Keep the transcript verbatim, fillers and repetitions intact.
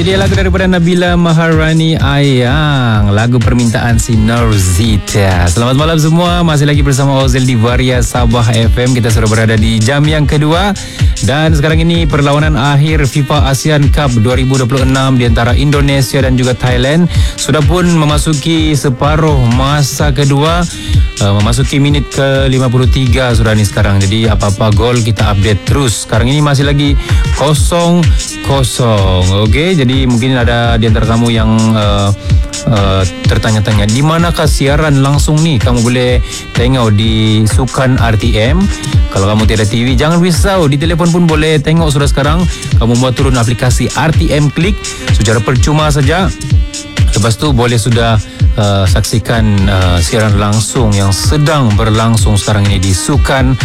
dia lagu daripada Nabila Maharani Ayang, lagu permintaan si Norzita. Selamat malam semua, masih lagi bersama Ozil di Varia Sabah F M. Kita sudah berada di jam yang kedua dan sekarang ini perlawanan akhir FIFA ASEAN Cup dua ribu dua puluh enam di antara Indonesia dan juga Thailand sudah pun memasuki separuh masa kedua, uh, memasuki minit ke lima puluh tiga sudah ni sekarang. Jadi apa-apa gol kita update terus. Sekarang ini masih lagi kosong kosong. Okey, jadi mungkin ada di antara kamu yang uh, uh, tertanya-tanya di manakah siaran langsung ni. Kamu boleh tengok di Sukan R T M. Kalau kamu tiada T V, jangan risau, di telefon pun boleh tengok sudah sekarang. Kamu buat turun aplikasi R T M Klik secara percuma saja. Lepas tu boleh sudah uh, saksikan uh, siaran langsung yang sedang berlangsung sekarang ini di Sukan